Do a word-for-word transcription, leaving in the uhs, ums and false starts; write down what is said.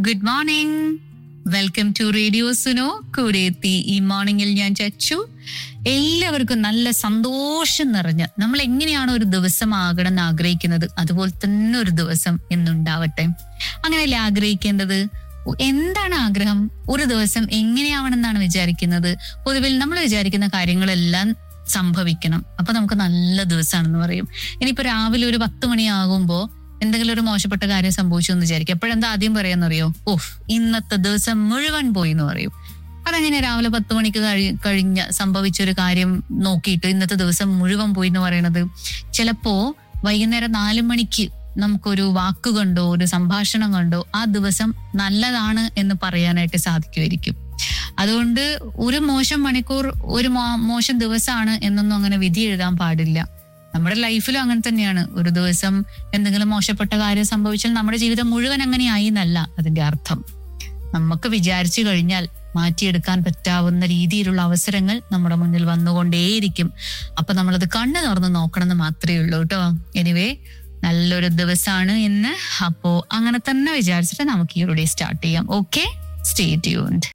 Good morning, welcome to radio Suno. കൂടെ എത്തി ഈ മോർണിംഗിൽ ഞാൻ ചച്ചു. എല്ലാവർക്കും നല്ല സന്തോഷം നിറഞ്ഞ് നമ്മൾ എങ്ങനെയാണ് ഒരു ദിവസം ആകണം എന്ന് ആഗ്രഹിക്കുന്നത് അതുപോലെ തന്നെ ഒരു ദിവസം എന്നുണ്ടാവട്ടെ. അങ്ങനെയല്ലേ ആഗ്രഹിക്കേണ്ടത്? എന്താണ് ആഗ്രഹം? ഒരു ദിവസം എങ്ങനെയാവണമെന്നാണ് വിചാരിക്കുന്നത്? പൊതുവിൽ നമ്മൾ വിചാരിക്കുന്ന കാര്യങ്ങളെല്ലാം സംഭവിക്കണം, അപ്പൊ നമുക്ക് നല്ല ദിവസമാണെന്ന് പറയും. ഇനിയിപ്പോ രാവിലെ ഒരു പത്ത് മണിയാകുമ്പോ എന്തെങ്കിലും ഒരു മോശപ്പെട്ട കാര്യം സംഭവിച്ചു എന്ന് വിചാരിക്കും. എപ്പോഴെന്താ ആദ്യം പറയാന്നറിയോ? ഓഹ്, ഇന്നത്തെ ദിവസം മുഴുവൻ പോയി എന്ന് പറയും. അതങ്ങനെ രാവിലെ പത്ത് മണിക്ക് കഴി കഴിഞ്ഞ സംഭവിച്ചൊരു കാര്യം നോക്കിയിട്ട് ഇന്നത്തെ ദിവസം മുഴുവൻ പോയി എന്ന് പറയണത് ചിലപ്പോ വൈകുന്നേരം നാലു മണിക്ക് നമുക്കൊരു വാക്ക് കണ്ടോ ഒരു സംഭാഷണം കണ്ടോ ആ ദിവസം നല്ലതാണ് എന്ന് പറയാനായിട്ട് സാധിക്കുമായിരിക്കും. അതുകൊണ്ട് ഒരു മോശം മണിക്കൂർ ഒരു മോശം ദിവസമാണ് എന്നൊന്നും അങ്ങനെ വിധി എഴുതാൻ പാടില്ല. നമ്മുടെ ലൈഫിലും അങ്ങനെ തന്നെയാണ്. ഒരു ദിവസം എന്തെങ്കിലും മോശപ്പെട്ട കാര്യം സംഭവിച്ചാൽ നമ്മുടെ ജീവിതം മുഴുവൻ അങ്ങനെയായി എന്നല്ല അതിന്റെ അർത്ഥം. നമുക്ക് വിചാരിച്ചു കഴിഞ്ഞാൽ മാറ്റിയെടുക്കാൻ പറ്റാവുന്ന രീതിയിലുള്ള അവസരങ്ങൾ നമ്മുടെ മുന്നിൽ വന്നുകൊണ്ടേയിരിക്കും. അപ്പൊ നമ്മളത് കണ്ണു തുറന്ന് നോക്കണം എന്ന് മാത്രമേ ഉള്ളൂ കേട്ടോ. എനിവേ, നല്ലൊരു ദിവസമാണ് ഇന്ന്. അപ്പോ അങ്ങനെ തന്നെ വിചാരിച്ചിട്ട് നമുക്ക് ഈ ഒരു ഡേ സ്റ്റാർട്ട് ചെയ്യാം. Okay, stay tuned.